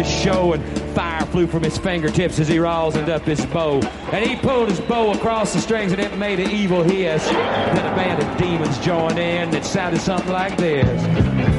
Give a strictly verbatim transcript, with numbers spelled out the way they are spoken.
this show, and fire flew from his fingertips as he rosined up his bow. And he pulled his bow across the strings, and it made an evil hiss. Then a band of demons joined in that sounded something like this.